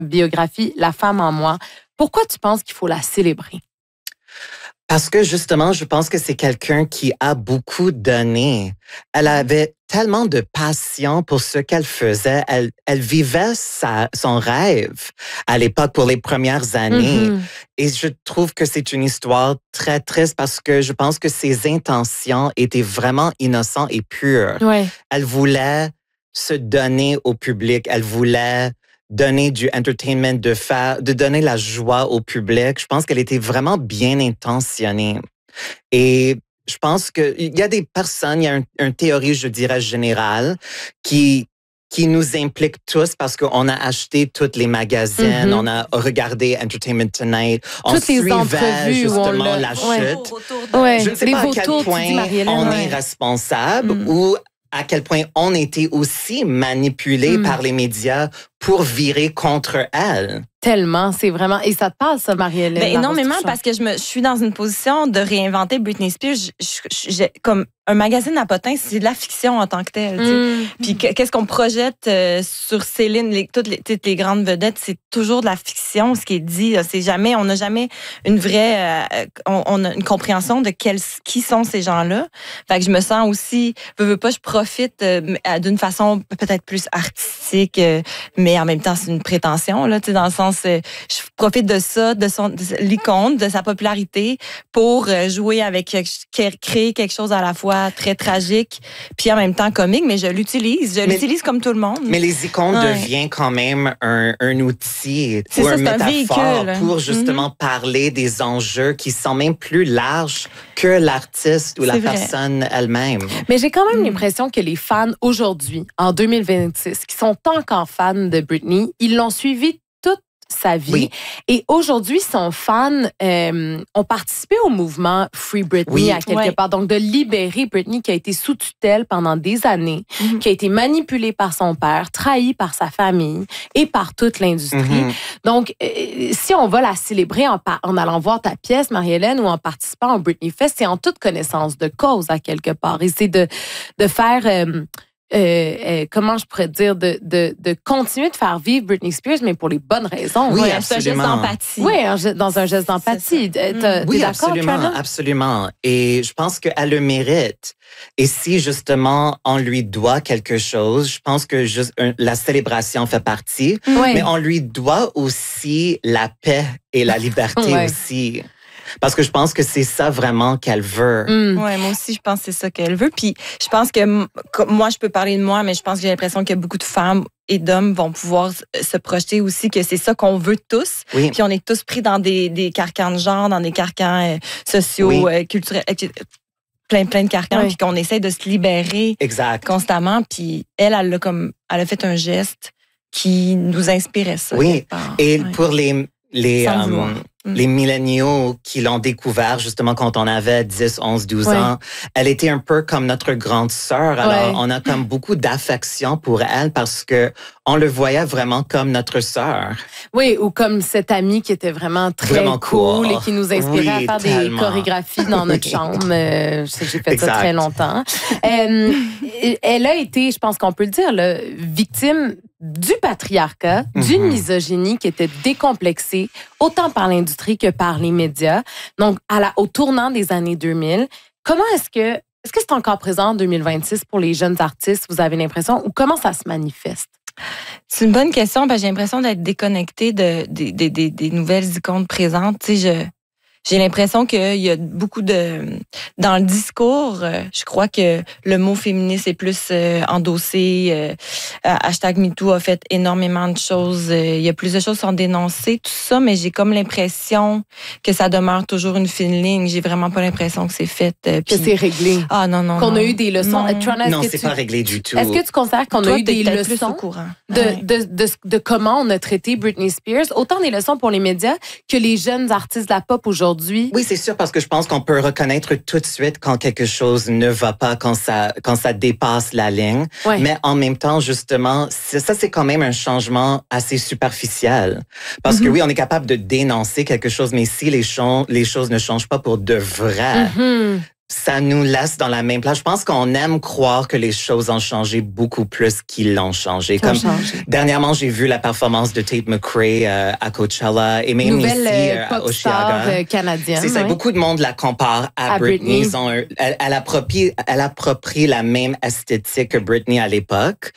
biographie La femme en moi. Pourquoi tu penses qu'il faut la célébrer? Parce que justement, je pense que c'est quelqu'un qui a beaucoup donné. Elle avait tellement de passion pour ce qu'elle faisait. Elle vivait son rêve à l'époque pour les premières années. Mm-hmm. Et je trouve que c'est une histoire très triste parce que je pense que ses intentions étaient vraiment innocentes et pures. Ouais. Elle voulait se donner au public. Elle voulait donner du entertainment, de donner la joie au public. Je pense qu'elle était vraiment bien intentionnée. Et je pense qu'il y a des personnes, il y a une théorie, je dirais, générale, qui nous implique tous parce qu'on a acheté tous les magazines, on a regardé Entertainment Tonight, on suivait justement la chute. Je ne sais pas à quel point on est responsable ou à quel point on était aussi manipulés par les médias pour virer contre elle. Tellement, c'est vraiment... Et ça te parle, ça, Marie-Hélène? Ben, énormément, parce que je suis dans une position de réinventer Britney Spears. Comme un magazine à potins, c'est de la fiction en tant que telle. Puis qu'est-ce qu'on projette sur Céline, toutes les grandes vedettes, c'est toujours de la fiction, ce qui est dit. C'est jamais, on n'a jamais une vraie... on a une compréhension de qui sont ces gens-là. Fait que je me sens aussi... veux pas, je profite d'une façon peut-être plus artistique, mais en même temps, c'est une prétention, là, dans le sens... je profite de ça, de l'icône, de sa popularité pour jouer avec, créer quelque chose à la fois très tragique, puis en même temps comique, mais je l'utilise comme tout le monde. Mais les icônes deviennent quand même un outil ou une métaphore pour justement parler des enjeux qui sont même plus larges que l'artiste ou la personne elle-même. Mais j'ai quand même l'impression que les fans aujourd'hui, en 2026, qui sont encore fans de Britney, ils l'ont suivi sa vie. Oui. Et aujourd'hui, son fans ont participé au mouvement Free Britney à quelque part. Donc, de libérer Britney qui a été sous tutelle pendant des années, qui a été manipulée par son père, trahie par sa famille et par toute l'industrie. Donc, si on va la célébrer en allant voir ta pièce, Marie-Hélène, ou en participant au Britney Fest, c'est en toute connaissance de cause à quelque part. Et c'est de faire... comment je pourrais dire, de continuer de faire vivre Britney Spears, mais pour les bonnes raisons. Oui, c'est un geste d'empathie. Oui, dans un geste d'empathie. Oui, absolument, absolument. Et je pense qu'elle le mérite. Et si, justement, on lui doit quelque chose, je pense que la célébration fait partie, mais on lui doit aussi la paix et la liberté aussi. Parce que je pense que c'est ça vraiment qu'elle veut. Ouais, moi aussi, je pense que c'est ça qu'elle veut. Puis je pense que moi, je peux parler de moi, mais je pense que j'ai l'impression que beaucoup de femmes et d'hommes vont pouvoir se projeter aussi que c'est ça qu'on veut tous. Oui. Puis on est tous pris dans des carcans de genre, dans des carcans sociaux, culturels, plein de carcans, puis qu'on essaie de se libérer constamment. Puis elle a fait un geste qui nous inspirait ça. Oui, et pour les milléniaux qui l'ont découvert justement quand on avait 10, 11, 12 ans, elle était un peu comme notre grande sœur. Alors, on a comme beaucoup d'affection pour elle parce que on le voyait vraiment comme notre sœur. Oui, ou comme cette amie qui était vraiment très cool et qui nous inspirait à faire des chorégraphies dans notre chambre. Je sais que j'ai fait ça très longtemps. Elle a été, je pense qu'on peut le dire, là, victime du patriarcat, d'une misogynie qui était décomplexée, autant par l'industrie que par les médias. Donc, au tournant des années 2000, comment est-ce que c'est encore présent en 2026 pour les jeunes artistes, vous avez l'impression, ou comment ça se manifeste? C'est une bonne question, parce que j'ai l'impression d'être déconnectée des nouvelles icônes présentes. Tu sais, j'ai l'impression qu'il y a beaucoup dans le discours, je crois que le mot féministe est plus endossé. #MeToo a fait énormément de choses. Il y a plus de choses qui sont dénoncées, tout ça, mais j'ai comme l'impression que ça demeure toujours une fine ligne. J'ai vraiment pas l'impression que c'est fait. Que c'est réglé. Ah non. Qu'on a eu des leçons. Non, c'est pas réglé du tout. Est-ce que tu considères qu'on a eu des leçons de comment on a traité Britney Spears? Autant des leçons pour les médias que les jeunes artistes de la pop aujourd'hui. Oui, c'est sûr, parce que je pense qu'on peut reconnaître tout de suite quand quelque chose ne va pas, quand ça dépasse la ligne. Mais en même temps, justement, ça, c'est quand même un changement assez superficiel. Parce que oui, on est capable de dénoncer quelque chose, mais si les choses ne changent pas pour de vrai, ça nous laisse dans la même place. Je pense qu'on aime croire que les choses ont changé beaucoup plus qu'ils l'ont changé. Dernièrement, j'ai vu la performance de Tate McRae à Coachella et même nouvelle ici à Oshiaga canadienne. C'est ça. Beaucoup de monde la compare à Britney. Elle approprie la même esthétique que Britney à l'époque.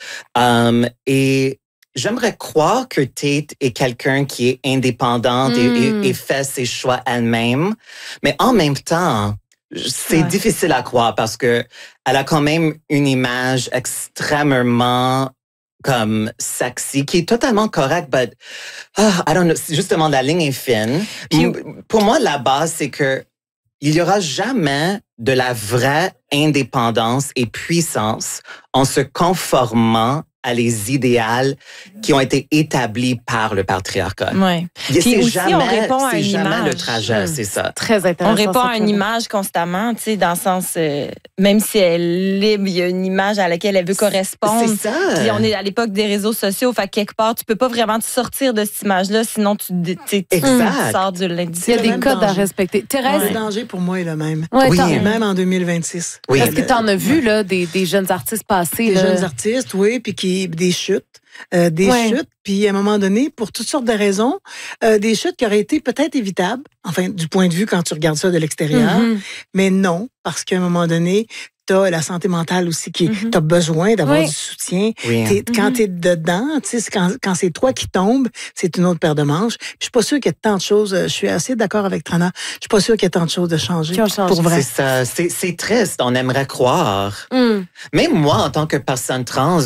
Et j'aimerais croire que Tate est quelqu'un qui est indépendante et fait ses choix elle-même. Mais en même temps, c'est difficile à croire parce que elle a quand même une image extrêmement comme sexy, qui est totalement correcte, but I don't know, justement, la ligne est fine. Puis, pour moi, la base, c'est que il y aura jamais de la vraie indépendance et puissance en se conformant à les idéaux qui ont été établis par le patriarcat. Ouais. C'est jamais le trajet, c'est ça. Très intéressant. On répond à une image constamment, tu sais, dans le sens, même si elle est libre, il y a une image à laquelle elle veut correspondre. C'est ça. Puis on est à l'époque des réseaux sociaux, fait quelque part, tu peux pas vraiment te sortir de cette image-là, sinon tu sors de l'individu. Il y a des codes à respecter. Thérèse, le danger pour moi est le même. Même en 2026. Oui. Est-ce que tu en as vu là, des jeunes artistes passer? Des jeunes artistes, oui, puis des chutes. Chutes, puis à un moment donné, pour toutes sortes de raisons, des chutes qui auraient été peut-être évitables, enfin, du point de vue quand tu regardes ça de l'extérieur, mais non, parce qu'à un moment donné, t'as la santé mentale aussi t'as besoin d'avoir du soutien. Oui. Quand t'es dedans, tu sais, quand c'est toi qui tombes, c'est une autre paire de manches. Puis je suis pas sûre qu'il y ait tant de choses. Je suis assez d'accord avec Trana. Je suis pas sûre qu'il y ait tant de choses de changer. Pour vrai. C'est ça. C'est triste. On aimerait croire. Même moi, en tant que personne trans,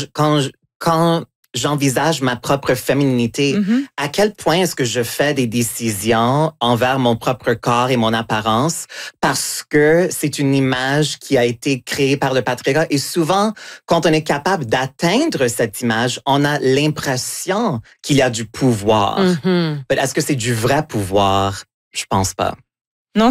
quand j'envisage ma propre féminité, à quel point est-ce que je fais des décisions envers mon propre corps et mon apparence parce que c'est une image qui a été créée par le patriarcat. Et souvent, quand on est capable d'atteindre cette image, on a l'impression qu'il y a du pouvoir. Mais est-ce que c'est du vrai pouvoir? Je pense pas. Non,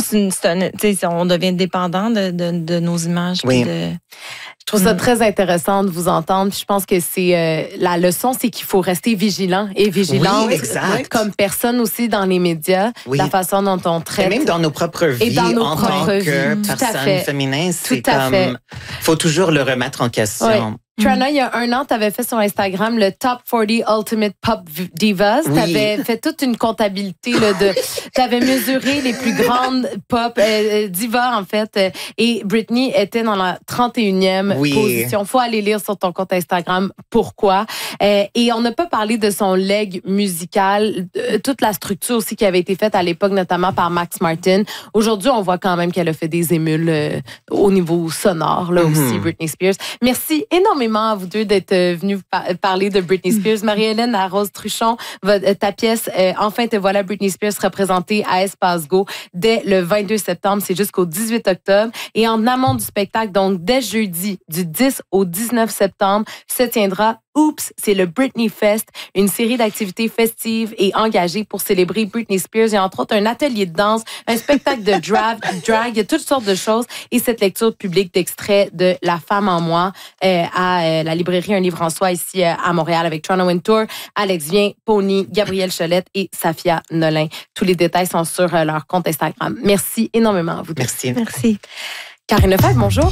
on devient dépendant de nos images. Oui. Je trouve ça très intéressant de vous entendre. Je pense que c'est la leçon, c'est qu'il faut rester vigilant et vigilante comme personne aussi dans les médias, la façon dont on traite. Et même dans nos propres vies en tant que personne féminine, c'est comme faut toujours le remettre en question. Trana, il y a un an, tu avais fait sur Instagram le Top 40 Ultimate Pop Divas. Tu avais fait toute une comptabilité tu avais mesuré les plus grandes pop divas, en fait. Et Britney était dans la 31e position. Faut aller lire sur ton compte Instagram pourquoi. Et on n'a pas parlé de son leg musical, toute la structure aussi qui avait été faite à l'époque, notamment par Max Martin. Aujourd'hui, on voit quand même qu'elle a fait des émules au niveau sonore, là aussi, Britney Spears. Merci énormément à vous deux d'être venus parler de Britney Spears. Marie-Hélène Larose Truchon, ta pièce Enfin te voilà Britney Spears représentée à Espace Go dès le 22 septembre. C'est jusqu'au 18 octobre. Et en amont du spectacle, donc dès jeudi, du 10 au 19 septembre, se tiendra Oops, c'est le Britney Fest, une série d'activités festives et engagées pour célébrer Britney Spears. Il y a entre autres un atelier de danse, un spectacle de drag, il y a toutes sortes de choses. Et cette lecture publique d'extraits de La femme en moi à la librairie Un livre en soi ici à Montréal avec Toronto Wintour, Alex Vien, Pony, Gabrielle Cholette et Safia Nolin. Tous les détails sont sur leur compte Instagram. Merci énormément à vous deux. Merci. Karine Lefebvre, bonjour.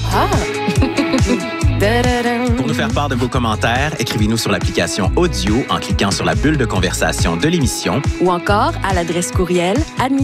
Pour nous faire part de vos commentaires, écrivez-nous sur l'application Audio en cliquant sur la bulle de conversation de l'émission ou encore à l'adresse courriel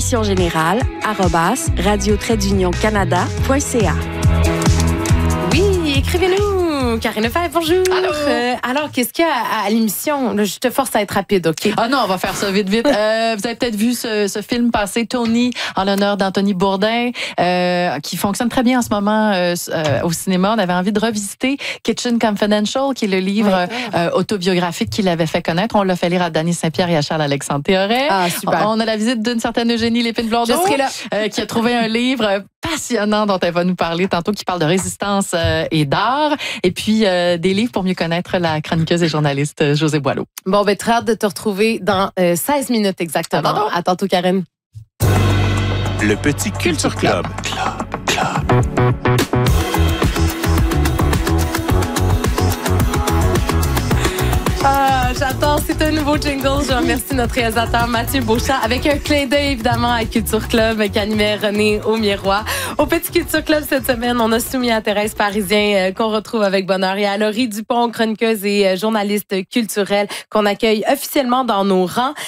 admissiongénérale@radio-canada.ca. Oui, écrivez-nous. Karine Lefebvre, bonjour. Alors, qu'est-ce qu'il y a à l'émission? Là, je te force à être rapide, OK? Ah non, on va faire ça vite. Vous avez peut-être vu ce film passer, Tony, en l'honneur d'Anthony Bourdain, qui fonctionne très bien en ce moment au cinéma. On avait envie de revisiter Kitchen Confidential, qui est le livre autobiographique qu'il avait fait connaître. On l'a fait lire à Dany Saint-Pierre et à Charles-Alexandre Théoret. Ah, super. On a la visite d'une certaine Eugénie Lépine-Blondeau, qui a trouvé un livre passionnant dont elle va nous parler tantôt, qui parle de résistance et d'art. Et puis, des livres pour mieux connaître la chroniqueuse et journaliste Josée Boileau. Bon, très hâte de te retrouver dans 16 minutes exactement. À tantôt, Karine. Le Petit Culture Club. J'adore temps, c'est un nouveau jingle. Je remercie notre réalisateur Mathieu Beauchamp avec un clin d'œil évidemment à Culture Club qu'animait René Aumier-Roy. Au Petit Culture Club cette semaine, on a soumis à Thérèse Parisien qu'on retrouve avec bonheur et à Laurie Dupont, chroniqueuse et journaliste culturelle qu'on accueille officiellement dans nos rangs.